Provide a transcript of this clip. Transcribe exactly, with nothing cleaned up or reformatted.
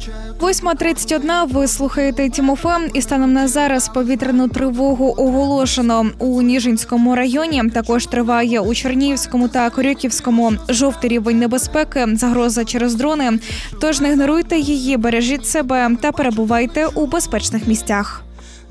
восьма тридцять один, ви слухаєте Тім-ФМ, і станом на зараз повітряну тривогу оголошено. У Ніжинському районі також триває у Чернігівському та Корюківському жовтий рівень небезпеки, загроза через дрони. Тож не ігноруйте її, бережіть себе та перебувайте у безпечних місцях.